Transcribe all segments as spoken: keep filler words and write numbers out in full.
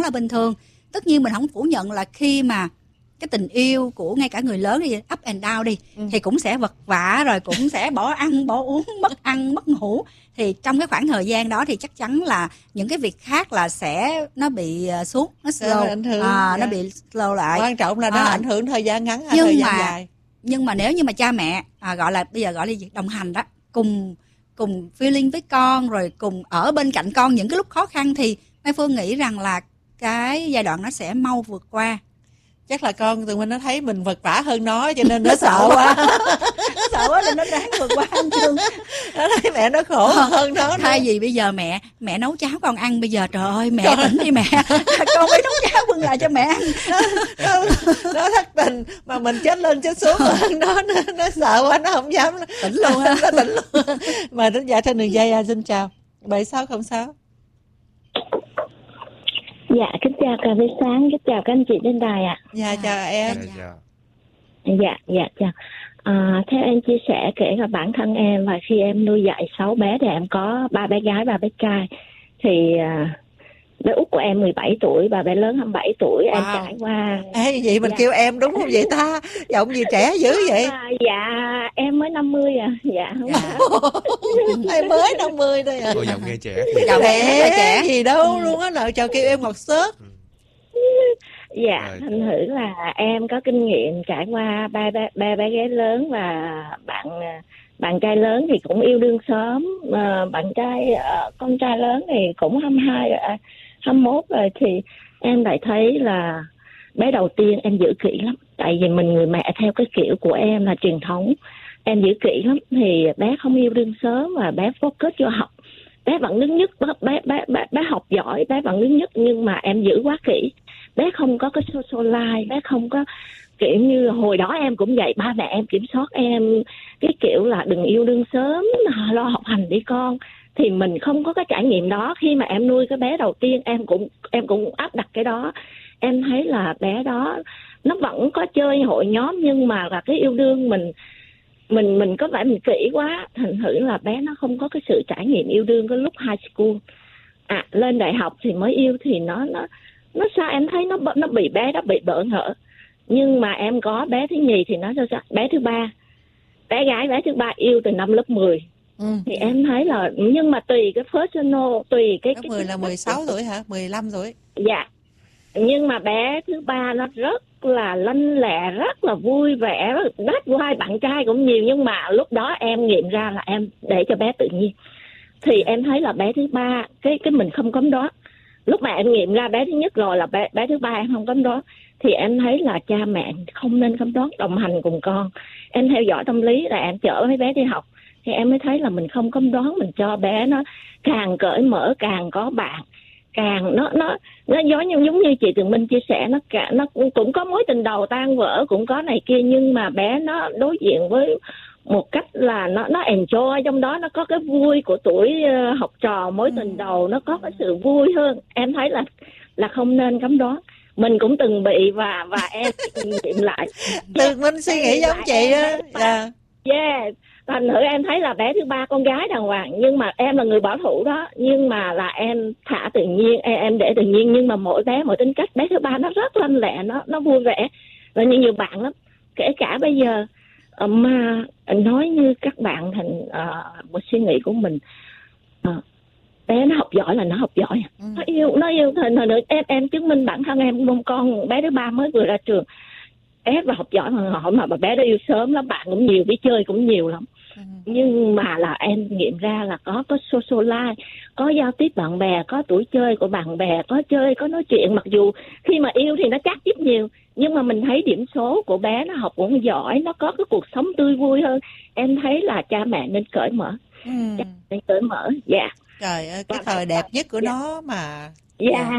là bình thường. Tất nhiên mình không phủ nhận là khi mà cái tình yêu của ngay cả người lớn đi, up and down đi, ừ. thì cũng sẽ vật vã, rồi cũng sẽ bỏ ăn, bỏ uống, mất ăn, mất ngủ. Thì trong cái khoảng thời gian đó thì chắc chắn là những cái việc khác là sẽ nó bị xuống, nó slow, ảnh hưởng, à, dạ. nó bị slow lại. Quan trọng là nó à, ảnh hưởng thời gian ngắn hay nhưng thời gian mà, dài. Nhưng mà nếu như mà cha mẹ à, gọi là bây giờ gọi là gì? Đồng hành đó, cùng cùng feeling với con, rồi cùng ở bên cạnh con những cái lúc khó khăn, thì Mai Phương nghĩ rằng là cái giai đoạn nó sẽ mau vượt qua. Chắc là con tụi mình nó thấy mình vật vả hơn nó cho nên nó sợ quá. Nó sợ quá nên nó ráng vượt qua anh Trương. Nó thấy mẹ nó khổ ờ, hơn nó. Thay vì bây giờ mẹ mẹ nấu cháo con ăn, bây giờ trời ơi mẹ tỉnh đi mẹ, con phải nấu cháo bưng lại cho mẹ ăn. Nó, nó, nó thất tình mà mình chết lên chết xuống hơn nó, nó nó sợ quá nó không dám tỉnh luôn á. Nó tỉnh luôn. Mà đến dạ trên đường dây à, xin chào bảy sáu không sáu. Dạ, kính chào cả buổi sáng, kính chào các anh chị trên đài ạ. Dạ, à, chào em. Dạ, dạ, dạ chào. À, theo em chia sẻ kể cả bản thân em, và khi em nuôi dạy sáu bé thì em có ba bé gái, ba bé trai. Thì à, bé út của em mười bảy tuổi và bé lớn hai mươi bảy tuổi. Wow. Em trải qua. Ê, vậy mình dạ. kêu em đúng không vậy ta? Giọng gì trẻ dữ vậy? À, dạ, em mới năm mươi à. Dạ, không dạ. Em mới năm mươi thôi à. Cô giọng nghe trẻ. Giọng trẻ, trẻ gì đâu ừ. luôn á, nợ chào kêu em Ngọc Sớt. Dạ, rồi, thành thử là em có kinh nghiệm trải qua ba bé, ba bé gái lớn và bạn bạn trai lớn thì cũng yêu đương sớm, mà bạn trai con trai lớn thì cũng hai mươi hai, hai mươi mốt rồi. Thì em lại thấy là bé đầu tiên em giữ kỹ lắm, tại vì mình người mẹ theo cái kiểu của em là truyền thống, em giữ kỹ lắm. Thì bé không yêu đương sớm và bé focus vô học, bé vẫn đứng nhất, bé bé bé, bé học giỏi, bé vẫn đứng nhất, nhưng mà em giữ quá kỹ. Bé không có cái social life, bé không có kiểu như hồi đó em cũng vậy, ba mẹ em kiểm soát em cái kiểu là đừng yêu đương sớm, lo học hành đi con. Thì mình không có cái trải nghiệm đó. Khi mà em nuôi cái bé đầu tiên em cũng em cũng áp đặt cái đó. Em thấy là bé đó nó vẫn có chơi hội nhóm, nhưng mà là cái yêu đương mình mình mình có vẻ mình kỹ quá, thành thử là bé nó không có cái sự trải nghiệm yêu đương cái lúc high school. À, lên đại học thì mới yêu thì nó nó nó sao em thấy nó nó bị bé đó bị bỡ ngỡ. Nhưng mà em có bé thứ nhì thì nó sao bé thứ ba, bé gái bé thứ ba yêu từ năm lớp mười. Ừ. Thì em thấy là nhưng mà tùy cái personal, tùy cái lớp mười là mười sáu tuổi hả, mười lăm tuổi. Dạ, nhưng mà bé thứ ba nó rất là lanh lẹ, rất là vui vẻ, rất quay, bạn trai cũng nhiều. Nhưng mà lúc đó em nghiệm ra là em để cho bé tự nhiên. Thì em thấy là bé thứ ba cái cái mình không cấm đoán. Lúc mà em nghiệm ra bé thứ nhất rồi là bé, bé thứ ba em không cấm đoán. Thì em thấy là cha mẹ không nên cấm đoán, đồng hành cùng con. Em theo dõi tâm lý là em chở mấy bé đi học, thì em mới thấy là mình không cấm đoán, mình cho bé nó càng cởi mở, càng có bạn, càng nó nó nó giống như giống như chị Tường Minh chia sẻ, nó cả nó cũng có mối tình đầu tan vỡ, cũng có này kia, nhưng mà bé nó đối diện với một cách là nó nó enjoy, trong đó nó có cái vui của tuổi uh, học trò, mối tình đầu, nó có cái sự vui hơn. Em thấy là là không nên cấm đoán. Mình cũng từng bị và và em từng nghiệm lại. Tường Minh suy nghĩ giống chị á. Yeah. Yeah. Thành thử em thấy là bé thứ ba con gái đàng hoàng, nhưng mà em là người bảo thủ đó, nhưng mà là em thả tự nhiên, em, em để tự nhiên, nhưng mà mỗi bé mỗi tính cách. Bé thứ ba nó rất lanh lẹ, nó nó vui vẻ và như nhiều bạn lắm, kể cả bây giờ mà nói như các bạn thành uh, một suy nghĩ của mình, uh, bé nó học giỏi là nó học giỏi, ừ. nó yêu nó yêu thời thời nữa em em chứng minh bản thân em. Một con bé thứ ba mới vừa ra trường, bé và học giỏi mà hỏi mà bà bé đó yêu sớm lắm, bạn cũng nhiều, đi chơi cũng nhiều lắm. Ừ. Nhưng mà là em nghiệm ra là có có social life, có giao tiếp bạn bè, có tuổi chơi của bạn bè, có chơi, có nói chuyện. Mặc dù khi mà yêu thì nó chắc chít nhiều, nhưng mà mình thấy điểm số của bé nó học cũng giỏi, nó có cái cuộc sống tươi vui hơn. Em thấy là cha mẹ nên cởi mở. Ừ. Cha mẹ nên cởi mở. Dạ. Trời ơi, cái và thời đẹp nhất của dạ. nó mà. Dạ.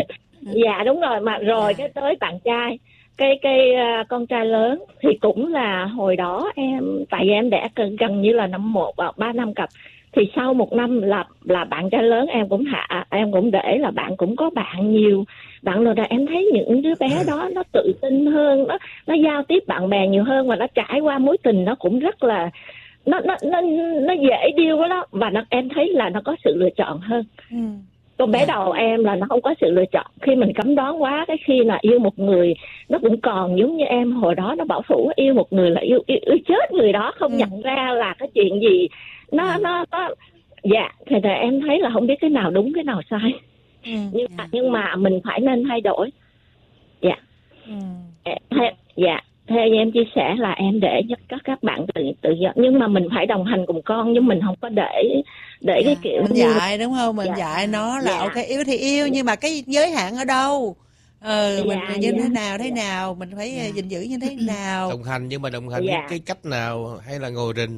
Dạ đúng rồi. Mà rồi dạ. cái tới bạn trai, cái cái uh, con trai lớn thì cũng là hồi đó em, tại vì em đẻ gần, gần như là năm một và ba năm cặp, thì sau một năm là là bạn trai lớn em cũng hạ em cũng để là bạn cũng có bạn nhiều bạn rồi. Là em thấy những đứa bé đó nó tự tin hơn, nó nó giao tiếp bạn bè nhiều hơn, và nó trải qua mối tình nó cũng rất là nó nó nó nó dễ điêu đó, và nó em thấy là nó có sự lựa chọn hơn. Ừ. Con bé đầu em là nó không có sự lựa chọn. Khi mình cấm đoán quá, cái khi là yêu một người nó cũng còn giống như em hồi đó, nó bảo thủ yêu một người là yêu yêu, yêu chết người đó, không ừ. nhận ra là cái chuyện gì nó ừ. nó nó dạ thì, thì em thấy là không biết cái nào đúng cái nào sai. Ừ. Nhưng mà nhưng mà mình phải nên thay đổi. Dạ. Ừ. Thế, dạ. Theo em chia sẻ là em để cho các các bạn tự tự do, nhưng mà mình phải đồng hành cùng con, nhưng mình không có để để dạ. cái kiểu mình dạy đúng không? Mình dạ. dạy nó là dạ. ok, yêu thì yêu, nhưng mà cái giới hạn ở đâu? Ờ, dạ, mình như dạ. thế nào thế dạ. nào mình phải dạ. gìn giữ như thế nào? Đồng hành, nhưng mà đồng hành dạ. cái cách nào, hay là ngồi rình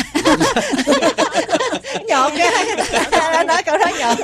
nhọn cái nói câu đó nhọn.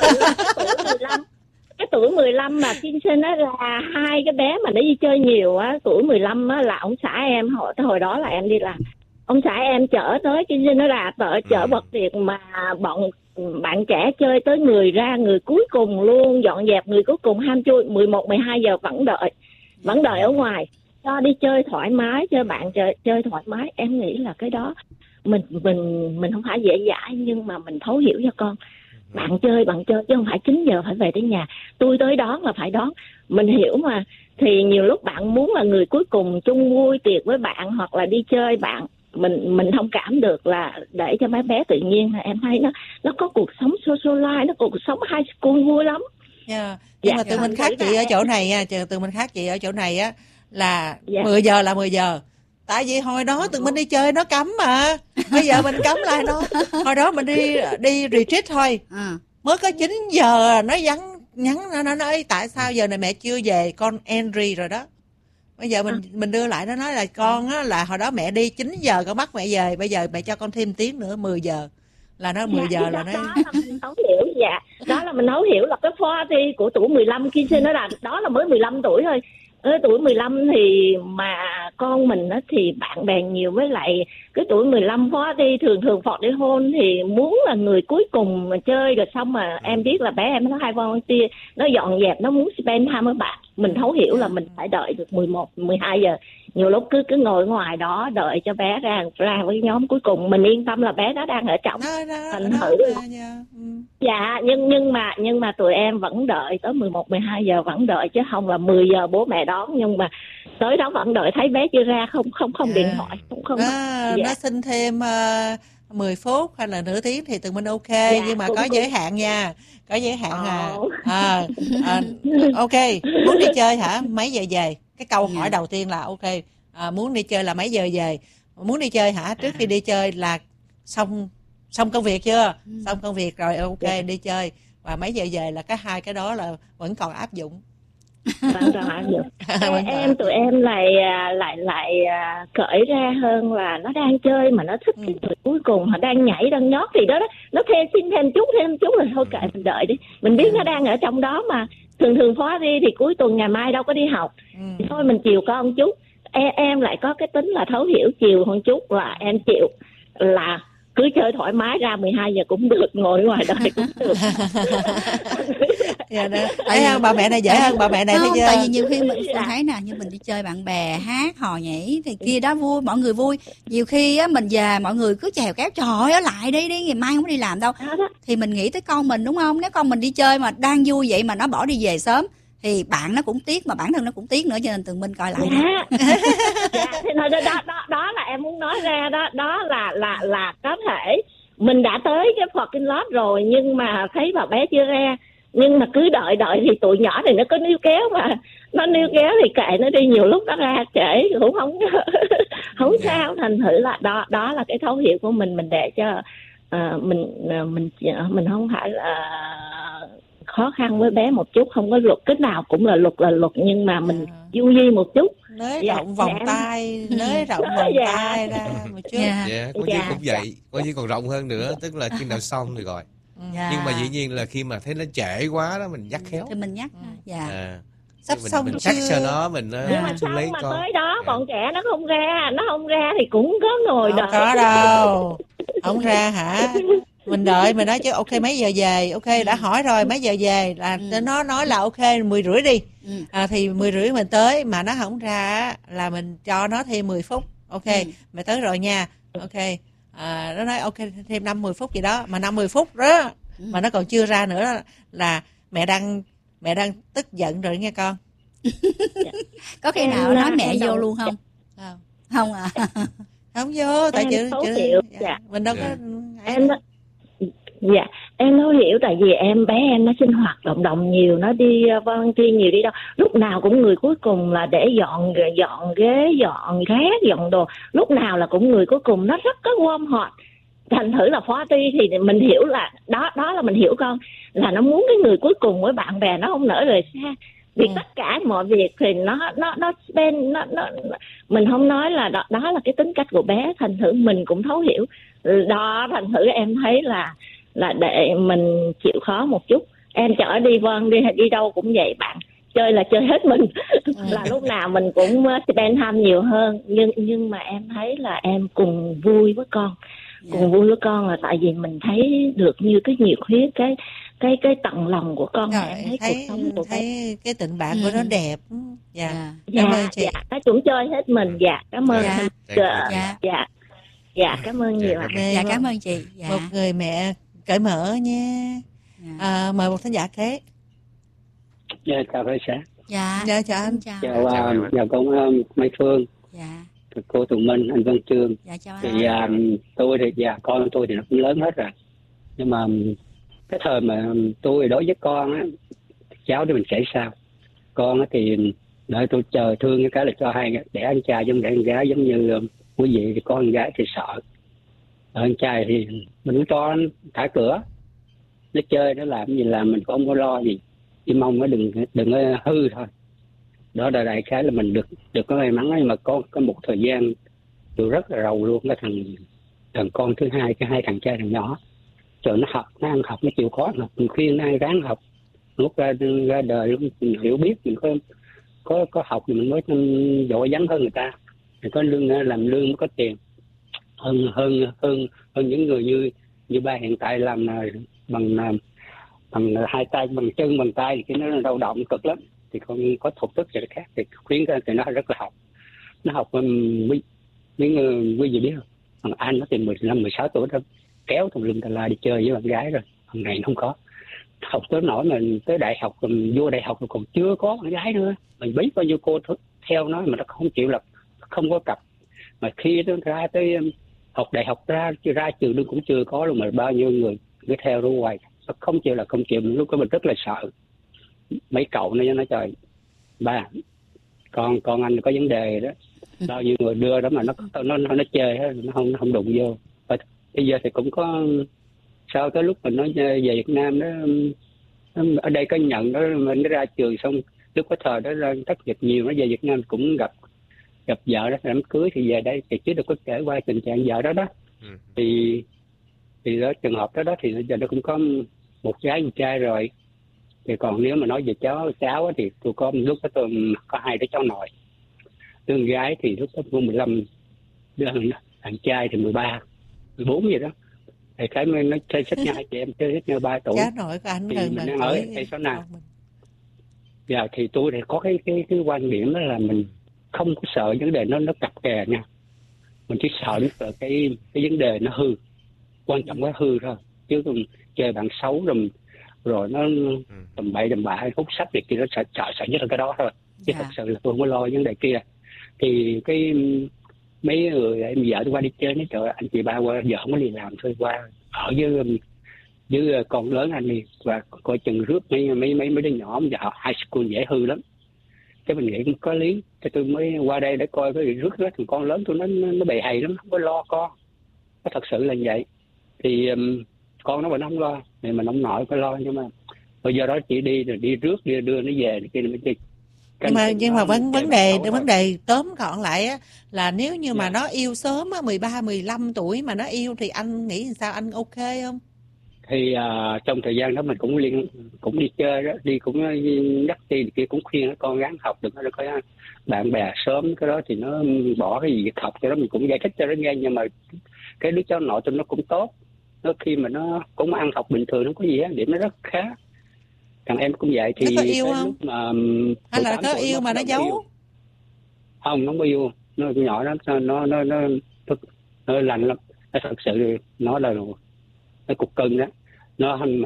Cái tuổi mười lăm mà Kim sinh á, là hai cái bé mà nó đi chơi nhiều á, tuổi mười lăm á là ông xã em hồi hồi đó là em đi làm, ông xã em chở tới Kim sinh nó là chở chở bật tiệc mà bọn bạn trẻ chơi tới người ra người cuối cùng luôn, dọn dẹp người cuối cùng, ham chui mười một mười hai giờ vẫn đợi vẫn đợi ở ngoài, cho đi chơi thoải mái, chơi bạn chơi chơi thoải mái. Em nghĩ là cái đó mình mình mình không phải dễ dãi, nhưng mà mình thấu hiểu cho con. Bạn chơi bạn chơi chứ không phải chín giờ phải về tới nhà, tôi tới đón là phải đón, mình hiểu mà. Thì nhiều lúc bạn muốn là người cuối cùng chung vui tiệc với bạn hoặc là đi chơi bạn, mình mình thông cảm được, là để cho mấy bé tự nhiên. Là em thấy nó nó có cuộc sống social life, nó cuộc sống high school vui lắm. Yeah. Nhưng dạ, mà tụi mình khác chị ở chỗ này nha, tụi mình khác chị ở chỗ này á là dạ. mười giờ là mười giờ. Tại vì hồi đó tụi mình đi chơi nó cấm mà, bây giờ mình cấm lại nó. Hồi đó mình đi đi retreat thôi, à. mới có chín giờ nó nhắn nhắn nó, nó nói tại sao giờ này mẹ chưa về, con Henry rồi đó. Bây giờ mình à. mình đưa lại, nó nói là con á, là hồi đó mẹ đi chín giờ con bắt mẹ về, bây giờ mẹ cho con thêm tiếng nữa mười giờ là nó mười dạ, giờ là nó. Đó là mình thấu hiểu, dạ. Đó là mình thấu hiểu là cái party của tuổi mười lăm khi sinh nó là đó là mới mười lăm tuổi thôi. Ở tuổi mười lăm thì mà con mình á thì bạn bè nhiều, với lại cái tuổi mười lăm phó đi thường thường phọt đi hôn thì muốn là người cuối cùng mà chơi, rồi xong mà em biết là bé em nó hai volunteer, nó dọn dẹp, nó muốn spend time với bạn. Mình thấu hiểu là mình phải đợi được mười một, mười hai giờ. Nhiều lúc cứ cứ ngồi ngoài đó đợi cho bé ra ra với nhóm cuối cùng, mình yên tâm là bé nó đang ở trong. Thành thử dạ, nhưng nhưng mà nhưng mà tụi em vẫn đợi tới mười một, mười hai giờ vẫn đợi, chứ không là mười giờ bố mẹ đón, nhưng mà tới đó vẫn đợi, thấy bé chưa ra không không không yeah. điện thoại cũng không. À, dạ. Nó xin thêm uh, mười phút hay là nửa tiếng thì tụi mình ok, dạ, nhưng mà cũng, có cũng... giới hạn nha, có giới hạn à. à, à ok, muốn đi chơi hả, mấy giờ về? Cái câu hỏi đầu tiên là ok, à, muốn đi chơi là mấy giờ về? Muốn đi chơi hả? Trước khi đi chơi là xong xong công việc chưa? Ừ. Xong công việc rồi ok yeah. đi chơi, và mấy giờ về là cái hai cái đó là vẫn còn áp dụng. Vẫn còn áp dụng. em, em tụi em lại lại lại cởi ra hơn là nó đang chơi mà nó thích ừ. cái người cuối cùng, họ đang nhảy đang nhót thì đó, đó nó thêm xin thêm chút thêm chút rồi thôi kệ mình đợi đi, mình biết ừ. nó đang ở trong đó mà. Thường thường phó đi thì cuối tuần ngày mai đâu có đi học, ừ. thôi mình chiều con chút. Em, em lại có cái tính là thấu hiểu, chiều hơn chút là em chịu, là cứ chơi thoải mái, ra mười hai giờ cũng được, ngồi ngoài đợi cũng được. Dạ, thấy không, bà mẹ này dễ hơn bà mẹ này. Không, thấy chưa? Tại vì nhiều khi mình dạ. thấy nè, như mình đi chơi bạn bè hát hò nhảy thì kia đó vui, mọi người vui. Nhiều khi á mình về mọi người cứ chèo kéo, trời ơi ở lại đi đi, ngày mai không đi làm đâu. Thì mình nghĩ tới con mình đúng không? Nếu con mình đi chơi mà đang vui vậy mà nó bỏ đi về sớm thì bạn nó cũng tiếc, mà bản thân nó cũng tiếc nữa, cho nên tụi mình coi lại. Dạ, dạ thì đó, đó đó đó là em muốn nói ra đó, đó là là là có thể mình đã tới cái parking lot rồi, nhưng mà thấy bà bé chưa ra, nhưng mà cứ đợi đợi thì tụi nhỏ thì nó có níu kéo, mà nó níu kéo thì kệ nó đi, nhiều lúc nó ra trễ cũng không không yeah. sao. Thành thử là đó đó là cái thấu hiểu của mình, mình để cho uh, mình uh, mình mình không phải là khó khăn với bé một chút, không có luật cái nào cũng là luật là luật, nhưng mà mình à. du di một chút, nới dạ, rộng vòng tay, nới rộng vòng dạ. tay ra một chút. Dạ, yeah, có dạ. khi cũng vậy, có khi còn rộng hơn nữa, tức là khi nào xong thì gọi. Dạ. Nhưng mà dĩ nhiên là khi mà thấy nó trễ quá đó, mình nhắc khéo. Thì mình nhắc, dạ. À. Sắp mình, xong mình chưa? cho nó mình à. Nhưng mà xong lấy mà con. tới đó dạ. bọn trẻ nó không ra, nó không ra thì cũng có ngồi không đợi. Không có đâu, không ra hả? Mình đợi, mình nói chứ ok mấy giờ về, ok ừ. đã hỏi rồi mấy giờ về, là ừ. nó nói là ok mười rưỡi đi, ừ. à, thì mười rưỡi mình tới, mà nó không ra là mình cho nó thêm mười phút, ok ừ. mày tới rồi nha, ok à, nó nói ok thêm năm mười phút gì đó, mà năm mười phút đó ừ. mà nó còn chưa ra nữa là mẹ đang mẹ đang tức giận rồi nghe con. Có khi nào nói mẹ vô luôn không? Không, không à? Không vô, tại chữ chữ dạ. dạ. Mình đâu dạ. có Em dạ em thấu hiểu, tại vì em bé em nó sinh hoạt động động nhiều, nó đi vâng thi nhiều đi đâu, lúc nào cũng người cuối cùng là để dọn dọn ghế, dọn rác, dọn đồ, lúc nào là cũng người cuối cùng, nó rất có gom họt. Thành thử là Phó Ti thì mình hiểu là đó đó là mình hiểu con là nó muốn cái người cuối cùng với bạn bè nó không nỡ rời xa, vì ừ. tất cả mọi việc thì nó nó nó bên nó, nó mình không nói là đó, đó là cái tính cách của bé, thành thử mình cũng thấu hiểu đó. Thành thử em thấy là là để mình chịu khó một chút. Em chở đi vâng đi đi đâu cũng vậy, bạn chơi là chơi hết mình là lúc nào mình cũng spend time nhiều hơn, nhưng nhưng mà em thấy là em cùng vui với con, cùng yeah. vui với con là tại vì mình thấy được như cái nhiệt huyết, cái cái cái tận lòng của con. Rồi, em thấy, thấy cuộc sống của thấy bé. Cái tình bạn ừ. của nó đẹp. Dạ, dạ, cảm ơn chị. Dạ, nó cũng chơi hết mình. Dạ, cảm ơn. Dạ, dạ, dạ. dạ. dạ cảm ơn nhiều. Dạ, dạ cảm ơn chị. Dạ. Một người mẹ cởi mở nha. Dạ. À, mời một thính giả kế. Dạ, chào thầy xã. Dạ, dạ chào anh. Chào, chào, uh, chào con uh, Mai Phương. Dạ. Cô Tùng Minh, anh Văn Trương. Dạ, chào anh. Thì uh, tôi thì dạ con tôi thì nó cũng lớn hết rồi, nhưng mà cái thời mà tôi đối với con á, cháu thì mình kể sao, con á thì đợi tôi chờ thương cái cái là cho hai đẻ anh trai giống đẻ anh gái, giống như uh, quý vị thì có anh gái thì sợ, ở anh trai thì mình cũng cho anh thả cửa, nó chơi nó làm gì làm mình cũng không có lo gì, chỉ mong nó đừng đừng hư thôi. Đó là đại khái là mình được được có may mắn ấy, mà có có một thời gian tôi rất là rầu luôn. Cái thằng thằng con thứ hai, cái hai thằng trai thằng nhỏ, trời nó học nó ăn học nó chịu khó học, mình khuyên nó ráng học, lúc ra ra đời lúc mình hiểu biết mình có có có học thì mình mới giỏi vắng hơn người ta, mình có lương làm lương mới có tiền hơn hơn hơn hơn những người như như ba hiện tại làm bằng bằng hai tay, bằng chân, bằng tay thì cái nó đau động cực lắm. Thì con có thuộc tức rồi khác thì khuyến cái thì nó rất là học, nó học mấy mấy người quý vị biết không, thằng anh nó thì mười lăm mười sáu tuổi đó kéo thằng lưng tà la đi chơi với bạn gái rồi, thằng này không có học tới nỗi mà tới đại học, vô đại học còn chưa có bạn gái nữa, mình biết bao nhiêu cô theo nó mà nó không chịu, lập không có cặp, mà khi nó ra tới học đại học ra ra trường nó cũng chưa có luôn, mà bao nhiêu người cứ theo nó hoài, nó không chịu là không chịu. Lúc đó mình rất là sợ. Mấy cậu nó nói trời ba con con anh có vấn đề đó, bao nhiêu người đưa đó mà nó nó nó, nó chơi hết, nó không nó không đụng vô. Và bây giờ thì cũng có sau tới lúc mình nói về Việt Nam đó, ở đây có nhận đó, mình nó ra trường xong lúc có thời đó ra thất nghiệp nhiều, nó về Việt Nam cũng gặp gặp vợ đó, đám cưới thì về đây thì chứ đâu có kể qua tình trạng vợ đó đó. Ừ. thì thì đó trường hợp đó đó thì giờ nó cũng có một gái một trai rồi. Thì còn nếu mà nói về cháu cháu thì tôi có lúc đó tôi có hai đứa cháu nội, đứa con gái thì lúc đó tôi mười lăm, đứa thằng trai thì mười ba mười bốn vậy đó. Thì cái nó chơi sách nhau, chị em chơi sách nhau ba tuổi. Cháu nội của anh thì gần mình đang ở đây số nào. Dạ thì tôi thì có cái cái cái quan điểm đó là mình không có sợ vấn đề nó nó cặp kè nha, mình chỉ sợ cái cái cái vấn đề nó hư, quan trọng cái hư thôi, chứ còn chơi bạn xấu rồi rồi nó tầm bậy tầm bạ hay hút sách thì kia nó sợ sợ sợ nhất là cái đó thôi, chứ yeah. thật sự là tôi không có lo vấn đề kia. Thì cái mấy người em vợ tôi qua đi chơi nói trời anh chị ba qua vợ không có đi làm thôi, qua ở với với con lớn anh đi và coi chừng rước mấy mấy mấy mấy đứa nhỏ mà học high school dễ hư lắm. Cái mình nghĩ cũng có lý, cho tôi mới qua đây để coi cái rước đó, thằng con lớn tôi nó nó bề hầy lắm, không có lo con, nó thật sự là như vậy. Thì um, con nó mà nó không lo thì mình ông nội có lo, nhưng mà bây giờ đó chỉ đi rồi đi rước đi đưa nó về kia mới đi. Nhưng mà nhưng mà vấn vấn đề vấn đề tóm gọn lại á là nếu như mà yeah. nó yêu sớm á, mười ba mười lăm tuổi mà nó yêu thì anh nghĩ sao, anh ok không? Thì uh, trong thời gian đó mình cũng liên cũng đi chơi đó, đi cũng nhắc đi kia cũng khuyên nó con gắng học được, nó có bạn bè sớm, cái đó thì nó bỏ cái gì việc học cho đó mình cũng giải thích cho nó nghe. Nhưng mà cái đứa cháu nội tôi nó cũng tốt, nó khi mà nó cũng ăn học bình thường, nó có gì á điểm nó rất khá. Thằng em cũng vậy. Thì nó có yêu không? Mà hay là có yêu mà nó, nó giấu? Yêu. Không, nó không yêu, nó nhỏ đó, nó nó nó nó, nó, nó lành lắm, nó thật sự nó là nó cục cưng đó, nó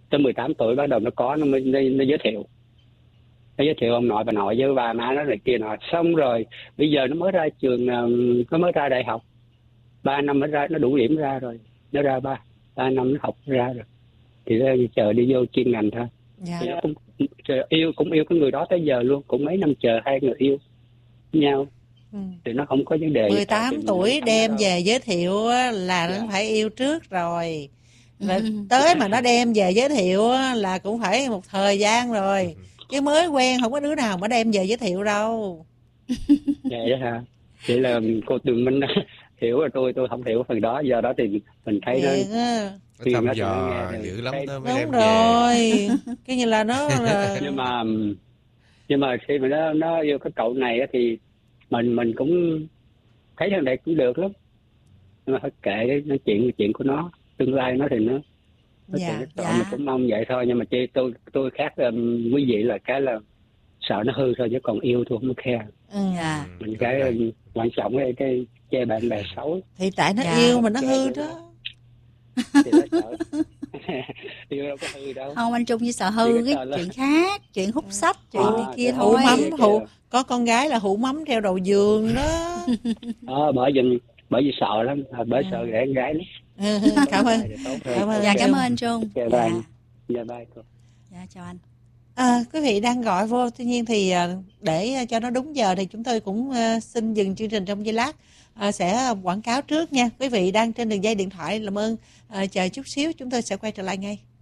tới mười tám tuổi bắt đầu nó có, nó mới nó, nó giới thiệu nó giới thiệu ông nội bà nội với bà má nó này kia nọ. Xong rồi bây giờ nó mới ra trường, nó mới ra đại học, ba năm mới ra, nó đủ điểm ra rồi, nó ra ba ba năm nó học ra rồi thì nó chờ đi vô chuyên ngành thôi. Dạ. Thì nó cũng yêu cũng yêu cái người đó tới giờ luôn, cũng mấy năm chờ hai người yêu nhau. Ừ. Thì nó không có vấn đề. mười tám tuổi đem về giới thiệu là dạ. nó phải yêu trước rồi. Rồi ừ. tới mà nó đem về giới thiệu là cũng phải một thời gian rồi. Chứ mới quen không có đứa nào mà đem về giới thiệu đâu. Vậy đó hả? Vậy là cô Tường Minh hiểu rồi, tôi tôi không hiểu phần đó, giờ đó thì mình thấy nó thăm dò dữ lắm đó mới đem về. Đúng rồi. Cái như là nó là... nhưng mà nhưng mà khi mà nó nó yêu cái cậu này thì mình mình cũng thấy thằng này cũng được lắm, nhưng mà phải kệ cái nói chuyện chuyện của nó, tương lai nó thì nó nó dạ, thì nó dạ. Mình cũng mong vậy thôi. Nhưng mà chị tôi tôi khác um, quý vị là cái là sợ nó hư thôi, chứ còn yêu tôi không có khe. Ừ. Dạ. Mình cái um, quan trọng cái cái che bạn bè xấu thì tại nó dạ. yêu mà nó hư đó. Thì nó sợ yêu đâu có hư đâu. Không, anh Trung như sợ hư cái chuyện khác, chuyện hút sách, chuyện à, này kia thôi. Hụ mắm, hụ có con gái là hụ mắm theo đầu giường đó. Ờ, bởi vì bởi vì sợ lắm, bởi ừ. sợ để con gái lắm. Cảm ơn. Cảm ơn. Dạ, cảm ơn anh Trung. Dạ, dạ. Dạ, bye cô. Dạ, chào anh. À, quý vị đang gọi vô, tuy nhiên thì để cho nó đúng giờ thì chúng tôi cũng xin dừng chương trình trong giây lát. À, sẽ quảng cáo trước nha. Quý vị đang trên đường dây điện thoại, làm ơn à, chờ chút xíu, chúng tôi sẽ quay trở lại ngay.